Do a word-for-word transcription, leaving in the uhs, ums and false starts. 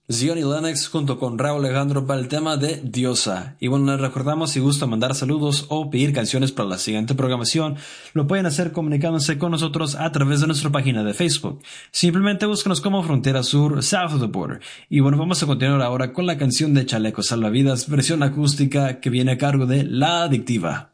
Zion y Lennox junto con Raúl Alejandro para el tema de Diosa. Y bueno, les recordamos si gustan mandar saludos o pedir canciones para la siguiente programación, lo pueden hacer comunicándose con nosotros a través de nuestra página de Facebook. Simplemente búscanos como Frontera Sur, South of the Border. Y bueno, vamos a continuar ahora con la canción de Chaleco Salvavidas, versión acústica que viene a cargo de La Adictiva.